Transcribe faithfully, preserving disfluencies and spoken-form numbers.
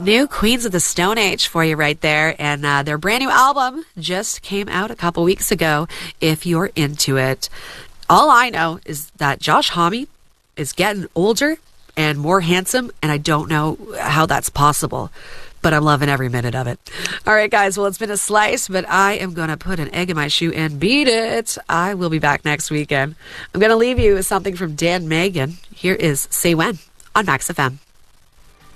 New Queens of the Stone Age for you right there. And uh, their brand new album just came out a couple weeks ago, if you're into it. All I know is that Josh Homme is getting older and more handsome, and I don't know how that's possible, but I'm loving every minute of it. All right, guys, well, it's been a slice, but I am going to put an egg in my shoe and beat it. I will be back next weekend. I'm going to leave you with something from Dan Megan. Here is Say When on Max F M.